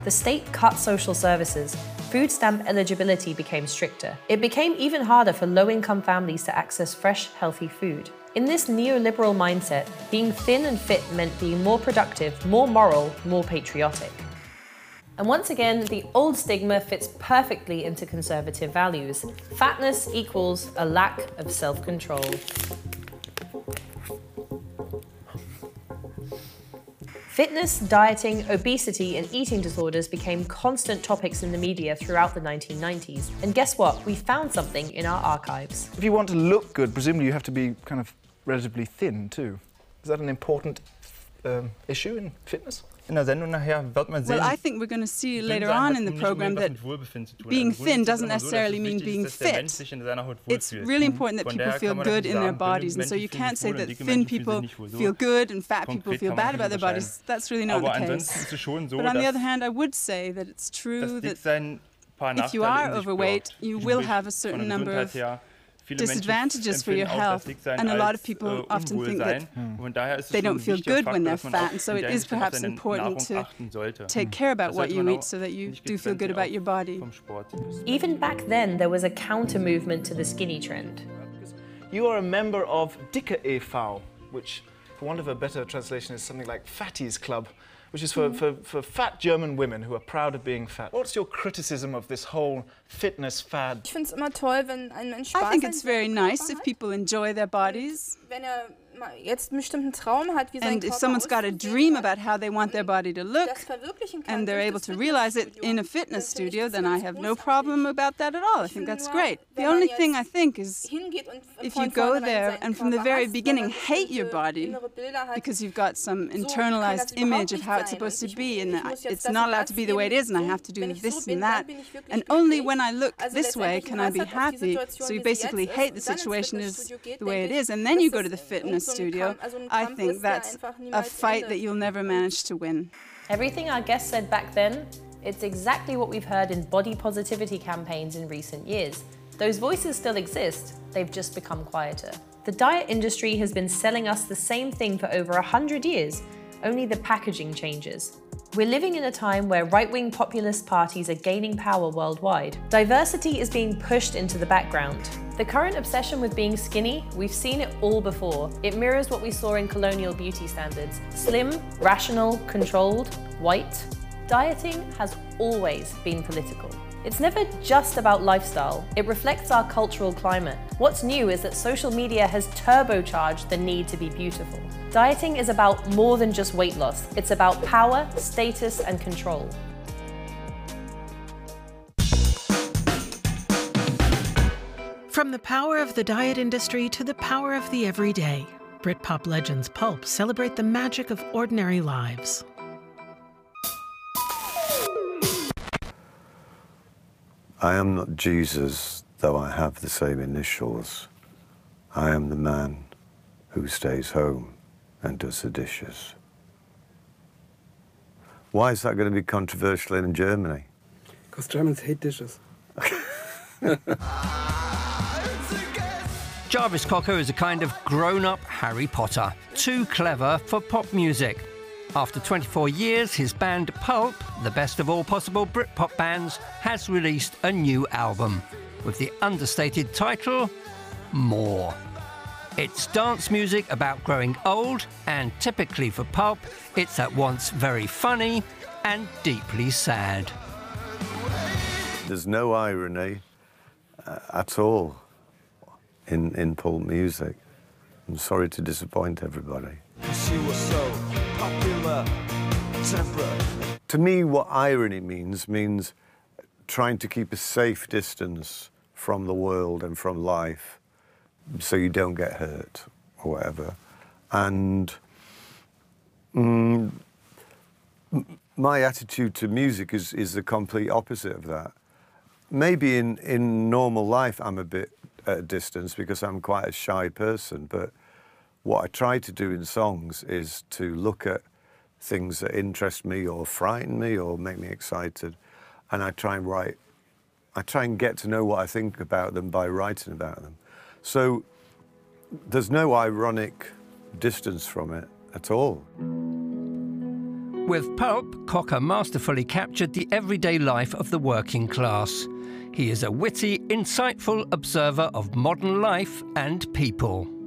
The state cut social services. Food stamp eligibility became stricter. It became even harder for low-income families to access fresh, healthy food. In this neoliberal mindset, being thin and fit meant being more productive, more moral, more patriotic. And once again, the old stigma fits perfectly into conservative values. Fatness equals a lack of self-control. Fitness, dieting, obesity, and eating disorders became constant topics in the media throughout the 1990s. And guess what? We found something in our archives. If you want to look good, presumably you have to be kind of relatively thin too. Is that an important issue in fitness? Well, I think we're going to see later on in the program that being thin doesn't necessarily mean being fit. It's really important that people feel good in their bodies, and so you can't say that thin people feel good and fat people feel bad about their bodies. That's really not the case. But on the other hand, I would say that it's true that if you are overweight, you will have a certain number of disadvantages for your health, and a lot of people often think that they don't feel good when they're fat, and so it is perhaps important to take care about what you eat so that you do feel good about your body. Even back then, there was a counter-movement to the skinny trend. You are a member of Dicke e.V., which, for want of a better translation, is something like Fatties Club, which is for fat German women who are proud of being fat. What's your criticism of this whole fitness fad? I think it's very nice if people enjoy their bodies. And if someone's got a dream about how they want their body to look, and they're able to realize it in a fitness studio, then I have no problem about that at all. I think that's great. The only thing I think is if you go there and from the very beginning hate your body because you've got some internalized image of how it's supposed to be, and it's not allowed to be the way it is, and I have to do this and that, and only when I look this way can I be happy. So you basically hate the situation is the way it is, and then you go to the fitness studio. I think that's a fight that you'll never manage to win. Everything our guest said back then, it's exactly what we've heard in body positivity campaigns in recent years. Those voices still exist, they've just become quieter. The diet industry has been selling us the same thing for over 100 years, only the packaging changes. We're living in a time where right-wing populist parties are gaining power worldwide. Diversity is being pushed into the background. The current obsession with being skinny, we've seen it all before. It mirrors what we saw in colonial beauty standards. Slim, rational, controlled, white. Dieting has always been political. It's never just about lifestyle. It reflects our cultural climate. What's new is that social media has turbocharged the need to be beautiful. Dieting is about more than just weight loss. It's about power, status, and control. From the power of the diet industry to the power of the everyday, Britpop legends Pulp celebrate the magic of ordinary lives. I am not Jesus, though I have the same initials. I am the man who stays home and does the dishes. Why is that going to be controversial in Germany? Because Germans hate dishes. Jarvis Cocker is a kind of grown-up Harry Potter, too clever for pop music. After 24 years, his band Pulp, the best of all possible Britpop bands, has released a new album with the understated title, More. It's dance music about growing old, and typically for Pulp, it's at once very funny and deeply sad. There's no irony at all in Pulp music. I'm sorry to disappoint everybody. She was so popular, to me, what irony means trying to keep a safe distance from the world and from life so you don't get hurt or whatever. And my attitude to music is the complete opposite of that. Maybe in normal life I'm a bit at a distance because I'm quite a shy person, but what I try to do in songs is to look at things that interest me or frighten me or make me excited, and I try and get to know what I think about them by writing about them. So there's no ironic distance from it at all. With Pulp, Cocker masterfully captured the everyday life of the working class. He is a witty, insightful observer of modern life and people.